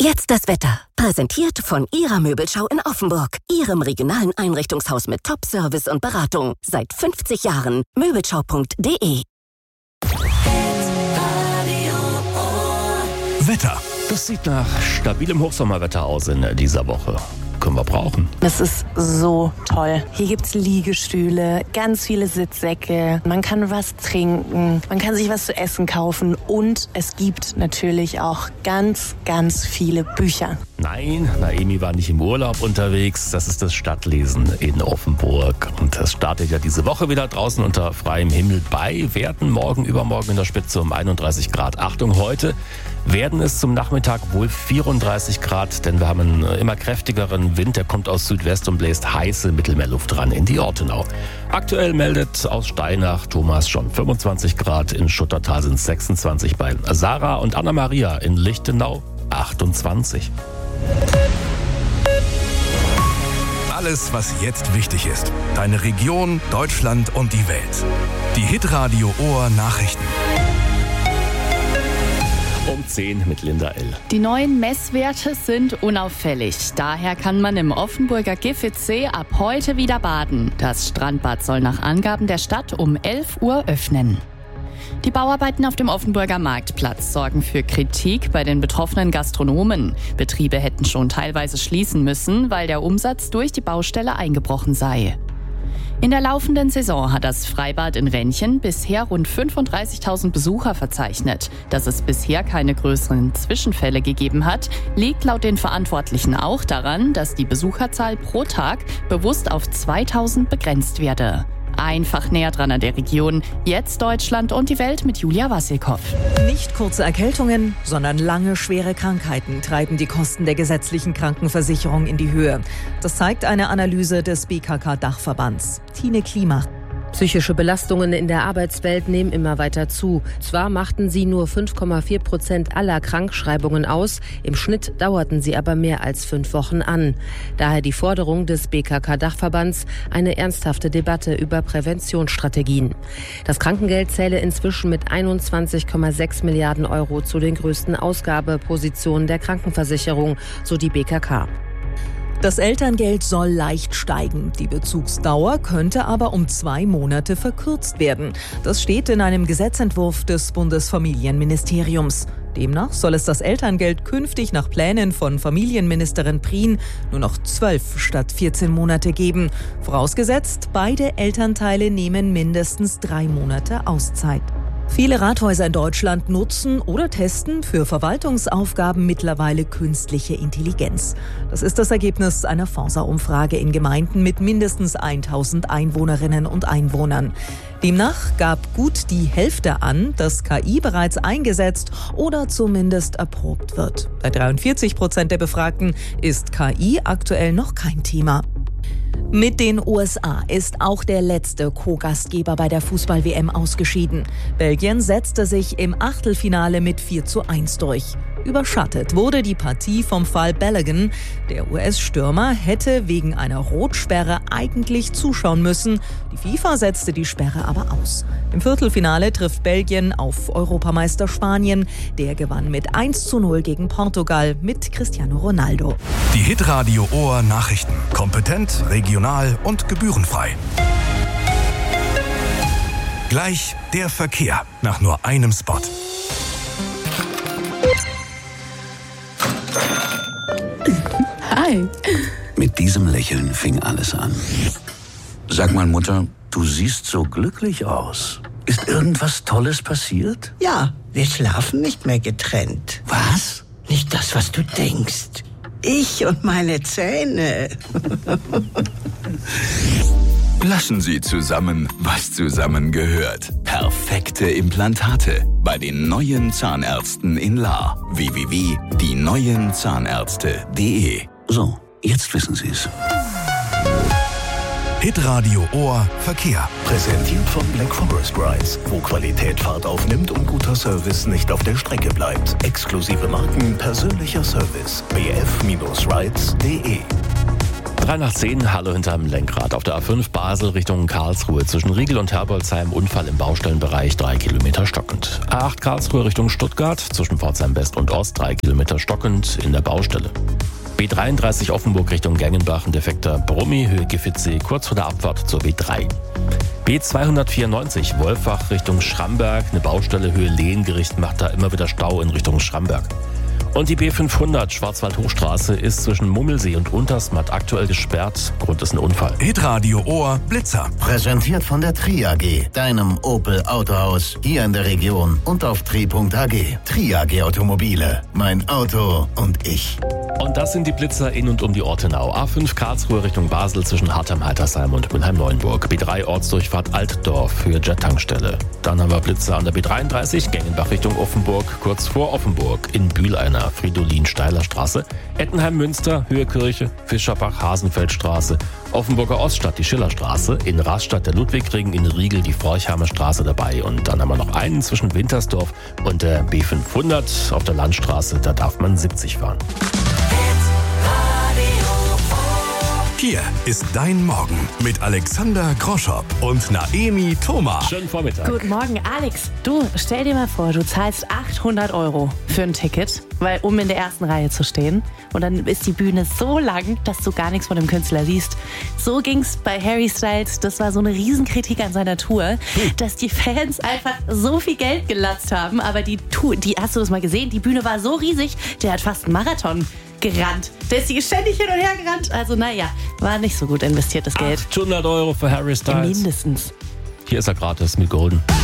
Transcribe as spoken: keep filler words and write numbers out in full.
Jetzt das Wetter. Präsentiert von Ihrer Möbelschau in Offenburg. Ihrem regionalen Einrichtungshaus mit Top-Service und Beratung. Seit fünfzig Jahren. Möbelschau punkt de. Wetter. Das sieht nach stabilem Hochsommerwetter aus in dieser Woche. Können wir brauchen. Es ist so toll. Hier gibt's Liegestühle, ganz viele Sitzsäcke. Man kann was trinken, man kann sich was zu essen kaufen und es gibt natürlich auch ganz, ganz viele Bücher. Nein, Naemi war nicht im Urlaub unterwegs. Das ist das Stadtlesen in Offenburg. Und das startet ja diese Woche wieder draußen unter freiem Himmel bei Werten. Morgen, übermorgen in der Spitze um einunddreißig Grad. Achtung, heute werden es zum Nachmittag wohl vierunddreißig Grad, denn wir haben einen immer kräftigeren Wind, der kommt aus Südwest und bläst heiße Mittelmeerluft ran in die Ortenau. Aktuell meldet aus Steinach Thomas schon fünfundzwanzig Grad, in Schuttertal sind es sechsundzwanzig, bei Sarah und Anna-Maria in Lichtenau achtundzwanzig. Alles, was jetzt wichtig ist. Deine Region, Deutschland und die Welt. Die Hitradio Ohr Nachrichten. Um zehn mit Linda L. Die neuen Messwerte sind unauffällig. Daher kann man im Offenburger Giffitsee ab heute wieder baden. Das Strandbad soll nach Angaben der Stadt um elf Uhr öffnen. Die Bauarbeiten auf dem Offenburger Marktplatz sorgen für Kritik bei den betroffenen Gastronomen. Betriebe hätten schon teilweise schließen müssen, weil der Umsatz durch die Baustelle eingebrochen sei. In der laufenden Saison hat das Freibad in Rennchen bisher rund fünfunddreißigtausend Besucher verzeichnet. Dass es bisher keine größeren Zwischenfälle gegeben hat, liegt laut den Verantwortlichen auch daran, dass die Besucherzahl pro Tag bewusst auf zweitausend begrenzt werde. Einfach näher dran an der Region. Jetzt Deutschland und die Welt mit Julia Wassilkow. Nicht kurze Erkältungen, sondern lange, schwere Krankheiten treiben die Kosten der gesetzlichen Krankenversicherung in die Höhe. Das zeigt eine Analyse des B K K-Dachverbands. Tine Klima. Psychische Belastungen in der Arbeitswelt nehmen immer weiter zu. Zwar machten sie nur fünf Komma vier Prozent aller Krankschreibungen aus, im Schnitt dauerten sie aber mehr als fünf Wochen an. Daher die Forderung des B K K-Dachverbands, eine ernsthafte Debatte über Präventionsstrategien. Das Krankengeld zähle inzwischen mit einundzwanzig Komma sechs Milliarden Euro zu den größten Ausgabepositionen der Krankenversicherung, so die B K K. Das Elterngeld soll leicht steigen. Die Bezugsdauer könnte aber um zwei Monate verkürzt werden. Das steht in einem Gesetzentwurf des Bundesfamilienministeriums. Demnach soll es das Elterngeld künftig nach Plänen von Familienministerin Prien nur noch zwölf statt vierzehn Monate geben. Vorausgesetzt, beide Elternteile nehmen mindestens drei Monate Auszeit. Viele Rathäuser in Deutschland nutzen oder testen für Verwaltungsaufgaben mittlerweile künstliche Intelligenz. Das ist das Ergebnis einer Forsa-Umfrage in Gemeinden mit mindestens tausend Einwohnerinnen und Einwohnern. Demnach gab gut die Hälfte an, dass K I bereits eingesetzt oder zumindest erprobt wird. Bei dreiundvierzig Prozent der Befragten ist K I aktuell noch kein Thema. Mit den U S A ist auch der letzte Co-Gastgeber bei der Fußball-W M ausgeschieden. Belgien setzte sich im Achtelfinale mit vier zu eins durch. Überschattet wurde die Partie vom Fall Balogun. Der U S-Stürmer hätte wegen einer Rotsperre eigentlich zuschauen müssen. Die FIFA setzte die Sperre aber aus. Im Viertelfinale trifft Belgien auf Europameister Spanien. Der gewann mit eins zu null gegen Portugal mit Cristiano Ronaldo. Die Hitradio Ohr Nachrichten. Kompetent, regional und gebührenfrei. Gleich der Verkehr nach nur einem Spot. Hi. Mit diesem Lächeln fing alles an. Sag mal, Mutter, du siehst so glücklich aus. Ist irgendwas Tolles passiert? Ja, wir schlafen nicht mehr getrennt. Was? Nicht das, was du denkst. Ich und meine Zähne. Lassen Sie zusammen, was zusammengehört. Perfekte Implantate bei den neuen Zahnärzten in Lahr. w w w punkt die neuen zahnärzte punkt de. So, jetzt wissen Sie es. Hitradio Ohr Verkehr. Präsentiert von Black Forest Rides, wo Qualität Fahrt aufnimmt und guter Service nicht auf der Strecke bleibt. Exklusive Marken, persönlicher Service. b f Bindestrich rides punkt de. drei nach zehn, Hallo hinterm Lenkrad. Auf der A fünf Basel Richtung Karlsruhe. Zwischen Riegel und Herbolzheim Unfall im Baustellenbereich, drei Kilometer stockend. A acht Karlsruhe Richtung Stuttgart. Zwischen Pforzheim West und Ost, drei Kilometer stockend in der Baustelle. B dreiunddreißig Offenburg Richtung Gengenbach, ein defekter Brummi, Höhe Giffitzsee, kurz vor der Abfahrt zur B drei. B zweihundertvierundneunzig Wolfach Richtung Schramberg, eine Baustelle, Höhe Lehengericht, macht da immer wieder Stau in Richtung Schramberg. Und die B fünfhundert Schwarzwald-Hochstraße ist zwischen Mummelsee und Untersmatt aktuell gesperrt. Grund ist ein Unfall. Hitradio Ohr Blitzer. Präsentiert von der Tri A G, deinem Opel Autohaus hier in der Region und auf tri punkt a g. Tri A G Automobile, mein Auto und ich. Und das sind die Blitzer in und um die Ortenau. A fünf Karlsruhe Richtung Basel zwischen Hartheim-Heitersheim und Mülheim-Neuenburg. B drei Ortsdurchfahrt Altdorf für Jet-Tankstelle. Dann haben wir Blitzer an der B dreiunddreißig Gengenbach Richtung Offenburg, kurz vor Offenburg in Bühleiner, Fridolin-Steiler Straße. Ettenheim-Münster, Höhe Kirche, Fischerbach, Hasenfeldstraße. Offenburger Oststadt, die Schillerstraße. In Rastatt der Ludwigring, in Riegel die Forchheimer Straße dabei. Und dann haben wir noch einen zwischen Wintersdorf und der B fünfhundert auf der Landstraße. Da darf man siebzig fahren. Hier ist dein Morgen mit Alexander Groschopp und Naemi Thoma. Schönen Vormittag. Guten Morgen, Alex. Du, stell dir mal vor, du zahlst achthundert Euro für ein Ticket, weil, um in der ersten Reihe zu stehen. Und dann ist die Bühne so lang, dass du gar nichts von dem Künstler siehst. So ging's bei Harry Styles. Das war so eine Riesenkritik an seiner Tour, hm. dass die Fans einfach so viel Geld gelatzt haben. Aber die Tour, die, hast du das mal gesehen? Die Bühne war so riesig, der hat fast einen Marathon gerannt. Der ist hier ständig hin und her gerannt. Also naja, war nicht so gut investiertes Geld. achthundert Euro für Harry Styles. Mindestens. Hier ist er gratis mit Golden.